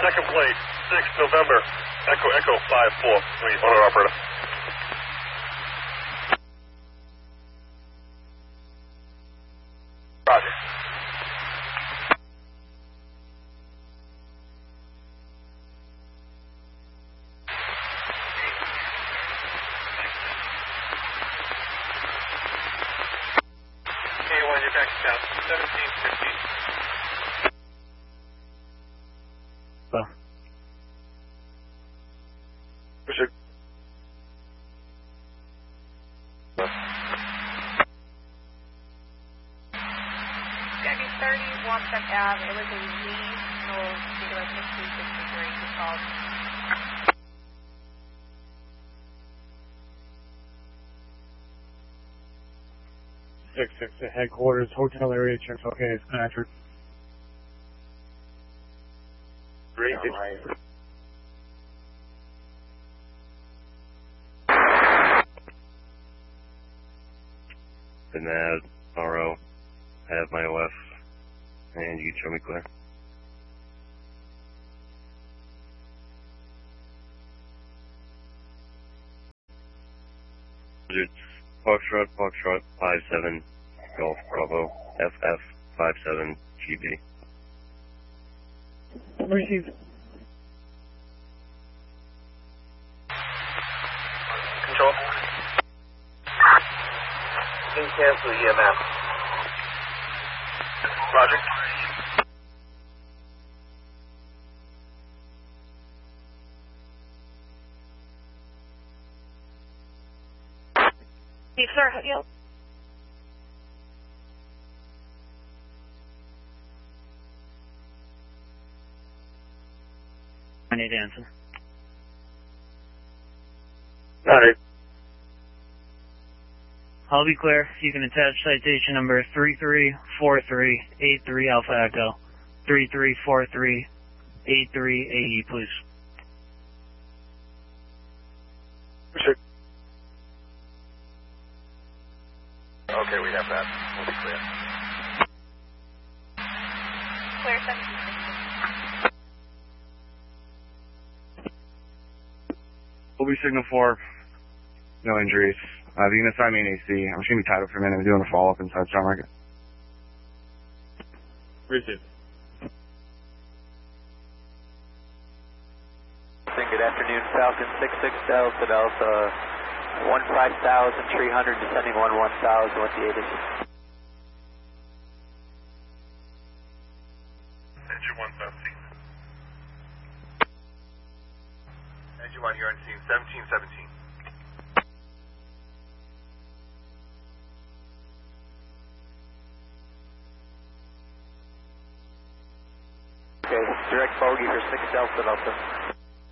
second plate, 6 November, Echo, Echo 5-4, please, owner operator. Roger. K1, you're back to town, 1715. Richard. Gonna be 30 Wampatuck Ave. It was a lead, no particular 263 who called. Six at headquarters, hotel area, check. Okay, it's Patrick. Great. The NAD, RO, I have my OF, and you can show me clear. Foxtrot, 57, Golf Bravo, FF 57 GB. Received. Control. Please cancel EMF. Roger. Hey, sir, yep. I need to answer. Got it. I'll be clear. You can attach citation number 334383 Alpha Echo. 334383 AE, please. Richard. Okay, we have that. We'll be clear. Clear 1715. We'll be signal 4. No injuries. You can assign me an AC. I'm just going to be tied up for a minute. I'm doing a follow-up inside Star Market. Richard. Good afternoon, Falcon 66 Delta Delta, 15,300 descending 11,000 with the ATIS. Engine 1 17. Engine 1, you're on scene 1717. Okay, direct bogey for 6 Delta Delta.